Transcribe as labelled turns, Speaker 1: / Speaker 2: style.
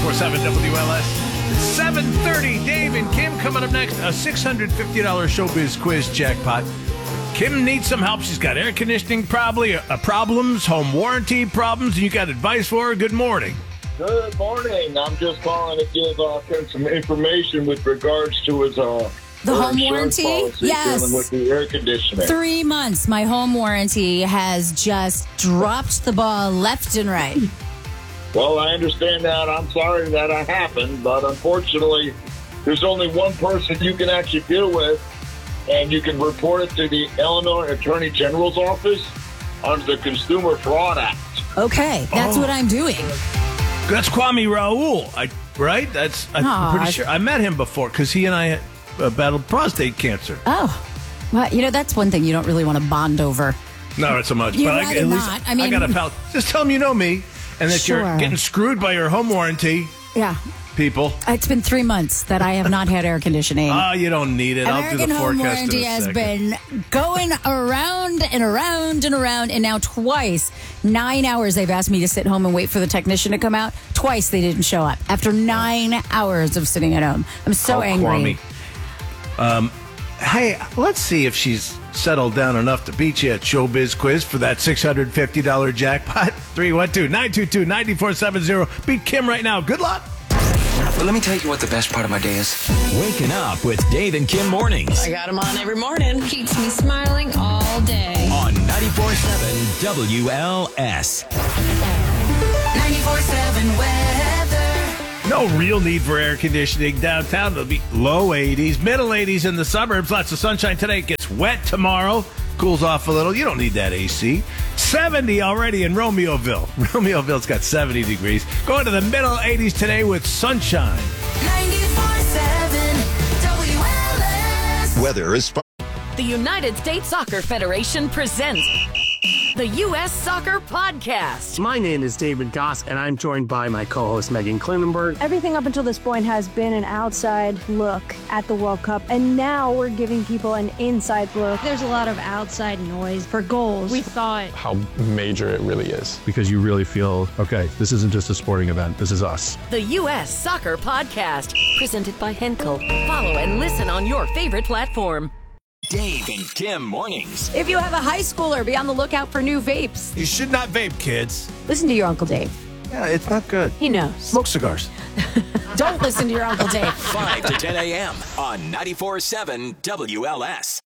Speaker 1: 94.7 WLS. 7:30. Dave and Kim coming up next. A $650 showbiz quiz jackpot. Kim needs some help. She's got air conditioning problems, home warranty problems, and you got advice for her. Good morning.
Speaker 2: Good morning. I'm just calling to give Kim some information with regards to his
Speaker 3: the home warranty? Yes.
Speaker 2: Dealing with the air conditioning.
Speaker 3: 3 months. My home warranty has just dropped the ball left and right.
Speaker 2: Well, I understand that. I'm sorry that happened, but unfortunately, there's only one person you can actually deal with, and you can report it to the Illinois Attorney General's office under the Consumer Fraud Act.
Speaker 3: Okay, that's what I'm doing.
Speaker 1: That's Kwame Raoul, right? I'm pretty sure I met him before because he and I battled prostate cancer.
Speaker 3: Oh, well, that's one thing you don't really want to bond over.
Speaker 1: No, not so much.
Speaker 3: You'd
Speaker 1: But
Speaker 3: rather
Speaker 1: at least
Speaker 3: not. I mean,
Speaker 1: I got a pal. Just tell him you know me and that
Speaker 3: Sure.
Speaker 1: you're getting screwed by your home warranty.
Speaker 3: Yeah.
Speaker 1: People.
Speaker 3: It's been 3 months that I have not had air conditioning.
Speaker 1: Oh, you don't need it. I'll do
Speaker 3: American
Speaker 1: the
Speaker 3: Home
Speaker 1: forecast
Speaker 3: Warranty
Speaker 1: in a
Speaker 3: has
Speaker 1: second.
Speaker 3: been going around and around and around, and now twice, 9 hours they've asked me to sit home and wait for the technician to come out. Twice they didn't show up after 9 hours of sitting at home. I'm so angry.
Speaker 1: Kwame. Hey, let's see if she's settled down enough to beat you at Showbiz Quiz for that $650 jackpot. 312-922-9470. Beat Kim right now. Good luck.
Speaker 4: Well, let me tell you what the best part of my day is.
Speaker 5: Waking up with Dave and Kim mornings
Speaker 6: I got him on every morning.
Speaker 7: Keeps me smiling all day.
Speaker 5: on 94.7 WLS.
Speaker 6: 94.7 weather.
Speaker 1: No real need for air conditioning downtown. It'll be low 80s, middle 80s in the suburbs. Lots of sunshine today. It gets wet tomorrow. Cools off a little. You don't need that AC. 70 already in Romeoville. Romeoville's got 70 degrees. Going to the middle 80s today with sunshine.
Speaker 6: 94.7 WLS.
Speaker 8: Weather is
Speaker 9: The United States Soccer Federation presents the U.S. Soccer Podcast.
Speaker 10: My name is David Goss, and I'm joined by my co-host Megan Klinenberg.
Speaker 11: Everything up until this point has been an outside look at the World Cup, and now we're giving people an inside look.
Speaker 7: There's a lot of outside noise for goals. We thought
Speaker 12: how major it really is.
Speaker 13: Because you really feel, okay, this isn't just a sporting event, this is us.
Speaker 9: The U.S. Soccer Podcast, presented by Henkel. Follow and listen on your favorite platform.
Speaker 5: Dave and Kim mornings.
Speaker 3: If you have a high schooler, be on the lookout for new vapes.
Speaker 1: You should not vape, kids.
Speaker 3: Listen to your Uncle Dave.
Speaker 1: Yeah, it's not good.
Speaker 3: He knows.
Speaker 1: Smoke cigars.
Speaker 3: Don't listen to your Uncle Dave.
Speaker 5: 5 to 10 a.m. on 94.7 WLS.